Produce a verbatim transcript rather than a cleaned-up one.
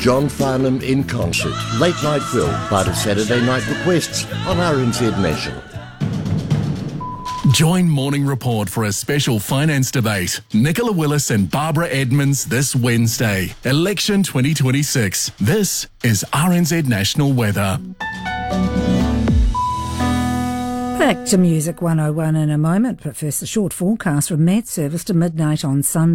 John Farnham in concert. Late Night Phil, part of Saturday Night Requests on R N Z National. Join Morning Report for a special finance debate. Nicola Willis and Barbara Edmonds this Wednesday. Election twenty twenty-six. This is R N Z National Weather. Back to Music one oh one in a moment, but first a short forecast from Met Service to midnight on Sunday.